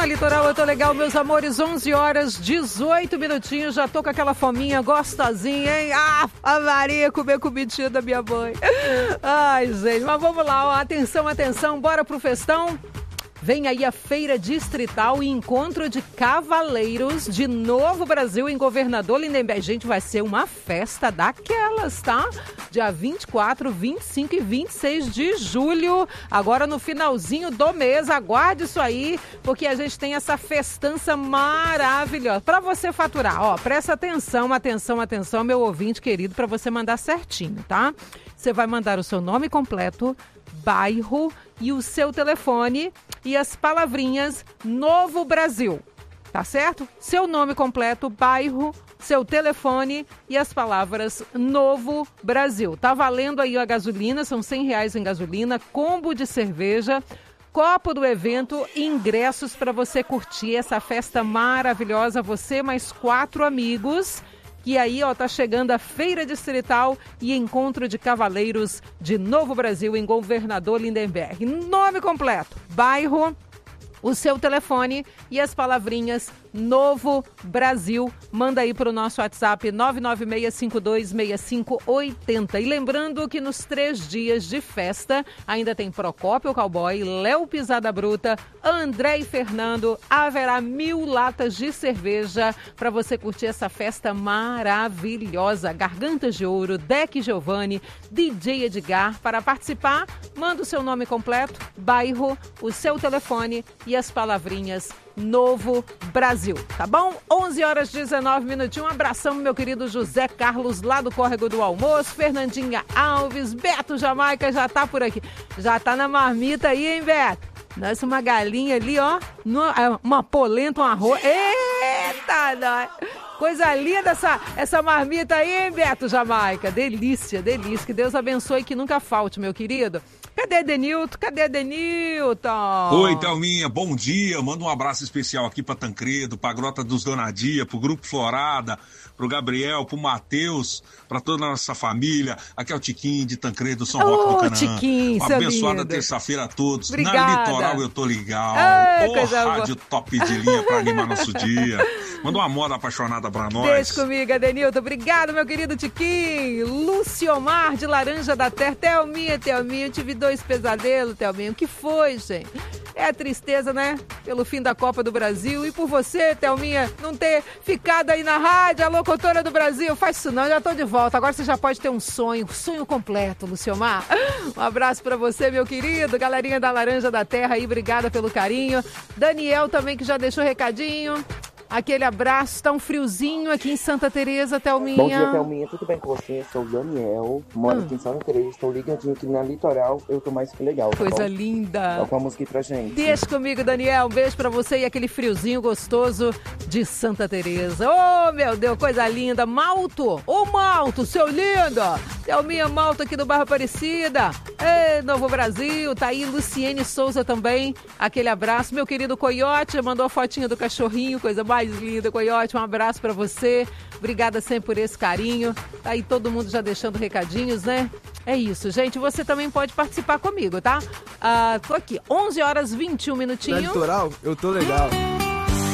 Na Litoral eu tô legal, meus amores, 11 horas, 18 minutinhos, já tô com aquela fominha gostosinha, hein? Ah, a Maria comer comidinha da minha mãe. Ai, gente, mas vamos lá, ó, atenção, atenção, bora pro festão? Vem aí a Feira Distrital e Encontro de Cavaleiros de Novo Brasil em Governador Lindenberg. Gente, vai ser uma festa daquelas, tá? Dia 24, 25 e 26 de julho. Agora no finalzinho do mês, aguarde isso aí, porque a gente tem essa festança maravilhosa. Para você faturar, ó, presta atenção, atenção, atenção, meu ouvinte querido, para você mandar certinho, tá? Você vai mandar o seu nome completo, bairro e o seu telefone e as palavrinhas Novo Brasil, tá certo? Seu nome completo, bairro, seu telefone e as palavras Novo Brasil. Tá valendo aí a gasolina, são R$100 em gasolina, combo de cerveja, copo do evento e ingressos para você curtir essa festa maravilhosa, você mais 4 amigos. E aí, ó, tá chegando a Feira Distrital e Encontro de Cavaleiros de Novo Brasil em Governador Lindenberg. Nome completo, bairro, o seu telefone e as palavrinhas Novo Brasil. Manda aí para o nosso WhatsApp 996526580. E lembrando que nos 3 dias de festa ainda tem Procópio Cowboy, Léo Pisada Bruta, André e Fernando. Haverá 1000 latas de cerveja para você curtir essa festa maravilhosa. Gargantas de Ouro, Deck Giovanni, DJ Edgar. Para participar, manda o seu nome completo, bairro, o seu telefone e as palavrinhas Novo Brasil, tá bom? 11 horas 19 minutinhos. Um abração, meu querido José Carlos, lá do Córrego do Almoço. Fernandinha Alves, Beto Jamaica já tá por aqui. Já tá na marmita aí, hein, Beto? Nossa, uma galinha ali, ó. Uma polenta, um arroz. Eita, nós. Coisa linda essa marmita aí, hein, Beto Jamaica? Delícia, delícia. Que Deus abençoe e que nunca falte, meu querido. Cadê Denilton? Cadê Denilton? Oi, Thelminha, bom dia. Manda um abraço especial aqui pra Tancredo, pra Grota dos Donadia, pro Grupo Florada, pro Gabriel, pro Matheus, pra toda a nossa família. Aqui é o Tiquinho de Tancredo, São Roque do Canaã. Tiquinho, uma abençoada terça-feira a todos. Obrigada. Na Litoral eu tô legal. Rádio top de linha pra animar nosso dia. Manda uma moda apaixonada pra nós. Deixa comigo, Adenilton. Obrigado, meu querido Tiquinho. Luciomar de Laranja da Terra. Thelminha, eu tive 2 pesadelos, Thelminha. O que foi, gente? É a tristeza, né? Pelo fim da Copa do Brasil. E por você, Thelminha, não ter ficado aí na rádio, a locutora do Brasil. Faz isso não, já tô de volta. Agora você já pode ter um sonho completo, Luciomar. Um abraço pra você, meu querido. Galerinha da Laranja da Terra aí, obrigada pelo carinho. Daniel também, que já deixou recadinho. Aquele abraço, tá um friozinho aqui em Santa Teresa, Thelminha. Bom dia, Thelminha, tudo bem com você? Sou o Daniel, moro aqui em Santa Teresa, estou ligadinho aqui na Litoral, eu tô mais que legal, tá Coisa bom? linda. Toca uma música aí pra gente. Deixa comigo, Daniel, um beijo pra você e aquele friozinho gostoso de Santa Teresa. Oh, meu Deus, coisa linda. Malto, Malto, seu lindo. Thelminha Malto aqui do bairro Aparecida. Ei, Novo Brasil, tá aí Luciene Souza também, aquele abraço. Meu querido Coiote, mandou a fotinha do cachorrinho, coisa mais linda, Coiote, um abraço pra você. Obrigada sempre por esse carinho. Tá aí todo mundo já deixando recadinhos, né? É isso, gente. Você também pode participar comigo, tá? Tô aqui, 11 horas 21 minutinhos. Na Litoral, eu tô legal.